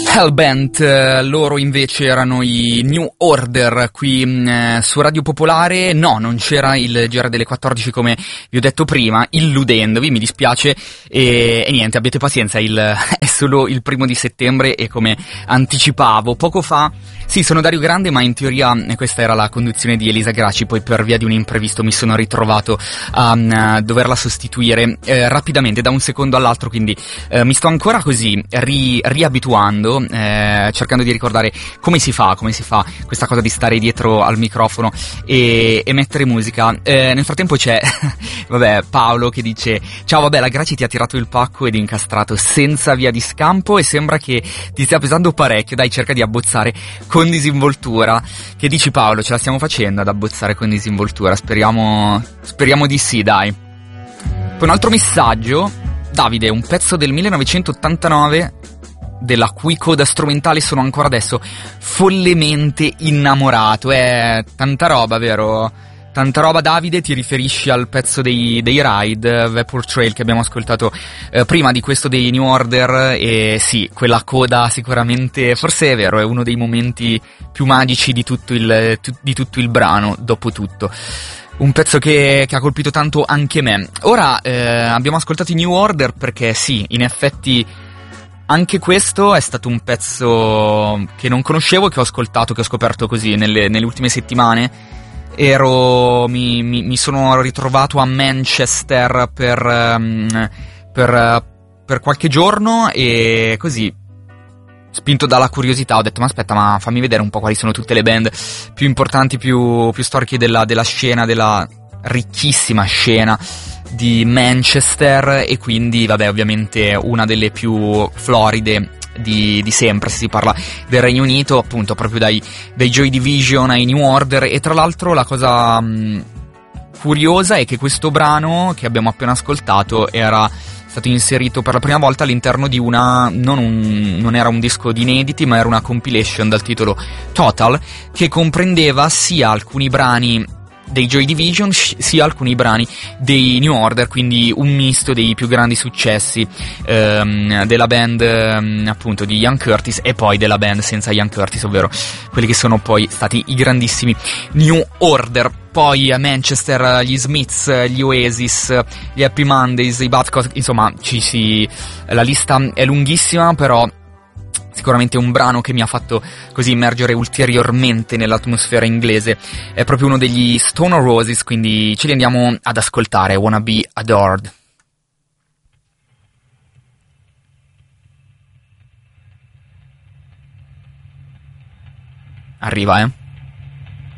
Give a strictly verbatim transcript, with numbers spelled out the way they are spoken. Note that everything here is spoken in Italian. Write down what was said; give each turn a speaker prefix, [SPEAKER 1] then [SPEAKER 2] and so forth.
[SPEAKER 1] Hellbent, eh, loro invece erano i New Order qui mh, su Radio Popolare. No, non c'era il G R delle quattordici come vi ho detto prima, illudendovi, mi dispiace, e, e niente, abbiate pazienza, il, è solo il primo di settembre e come anticipavo poco fa, sì, sono Dario Grande, ma in teoria questa era la conduzione di Elisa Gracci, poi per via di un imprevisto mi sono ritrovato a um, doverla sostituire eh, rapidamente da un secondo all'altro, quindi eh, mi sto ancora così ri, riabituando, eh, cercando di ricordare come si fa, come si fa questa cosa di stare dietro al microfono e, e mettere musica. Eh, nel frattempo c'è, vabbè, Paolo che dice: ciao, vabbè, la Gracci ti ha tirato il pacco ed incastrato senza via di scampo e sembra che ti stia pesando parecchio, dai, cerca di abbozzare con disinvoltura. Che dici, Paolo? Ce la stiamo facendo ad abbozzare con disinvoltura? Speriamo, speriamo di sì, dai. Poi un altro messaggio: Davide, un pezzo del millenovecentottantanove della cui coda strumentale sono ancora adesso follemente innamorato. È tanta roba, vero? Tanta roba. Davide, ti riferisci al pezzo dei, dei Ride, Vapor Trail, che abbiamo ascoltato eh, prima di questo dei New Order, e sì, quella coda sicuramente, forse è vero, è uno dei momenti più magici di tutto il, tu, di tutto il brano, dopo tutto. Un pezzo che, che ha colpito tanto anche me. Ora eh, abbiamo ascoltato i New Order perché sì, in effetti anche questo è stato un pezzo che non conoscevo e che ho ascoltato, che ho scoperto così nelle, nelle ultime settimane. Ero, mi, mi, mi sono ritrovato a Manchester per, um, per, per qualche giorno e così, spinto dalla curiosità, ho detto: ma aspetta, ma fammi vedere un po' quali sono tutte le band più importanti, più, più storiche della, della scena, della ricchissima scena di Manchester. E quindi, vabbè, ovviamente una delle più floride Di, di sempre, se si parla del Regno Unito, appunto, proprio dai, dai Joy Division ai New Order. E tra l'altro la cosa mh, curiosa è che questo brano che abbiamo appena ascoltato era stato inserito per la prima volta all'interno di una, non, un, non era un disco di inediti, ma era una compilation dal titolo Total, che comprendeva sia alcuni brani dei Joy Division sia alcuni brani dei New Order, quindi un misto dei più grandi successi ehm, della band, ehm, appunto, di Ian Curtis, e poi della band senza Ian Curtis, ovvero quelli che sono poi stati i grandissimi New Order. Poi a Manchester gli Smiths, gli Oasis, gli Happy Mondays, i Buzzcocks, insomma ci si, la lista è lunghissima, però sicuramente un brano che mi ha fatto così immergere ulteriormente nell'atmosfera inglese. È proprio uno degli Stone Roses, quindi ce li andiamo ad ascoltare. Wanna Be Adored. Arriva, eh.